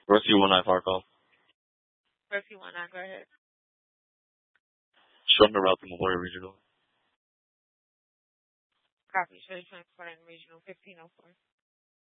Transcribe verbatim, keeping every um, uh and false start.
Rescue one nine Farco. Rescue one nine, go ahead. Show me the route to Memorial Regional. Copy. Show you transporting regional fifteen oh four.